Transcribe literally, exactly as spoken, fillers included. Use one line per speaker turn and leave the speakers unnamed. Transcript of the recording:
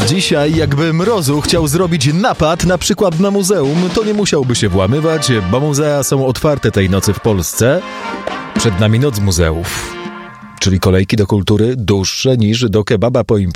Dzisiaj jakby Mrozu chciał zrobić napad na przykład na muzeum, to nie musiałby się włamywać, bo muzea są otwarte tej nocy w Polsce. Przed nami noc muzeów, czyli kolejki do kultury dłuższe niż do kebaba po imprezie.